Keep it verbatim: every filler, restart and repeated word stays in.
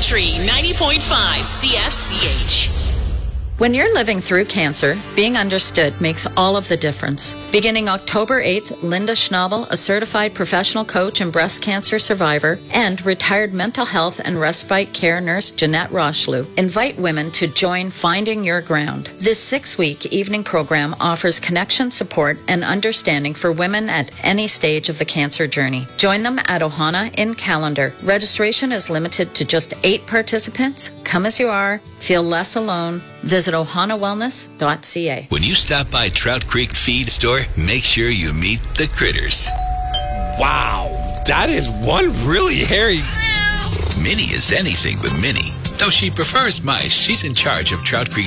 Country ninety point five C F C H. When you're living through cancer, being understood makes all of the difference. Beginning October eighth, Linda Schnabel, a certified professional coach and breast cancer survivor, and retired mental health and respite care nurse Jeanette Rocheleau invite women to join Finding Your Ground. This six-week evening program offers connection, support, and understanding for women at any stage of the cancer journey. Join them at Ohana in Callander. Registration is limited to just eight participants. Come as you are. Feel less alone. Visit ohana wellness dot c a. When you stop by Trout Creek Feed Store, make sure you meet the critters. Wow, that is one really hairy... Minnie is anything but Minnie. Though she prefers mice, she's in charge of Trout Creek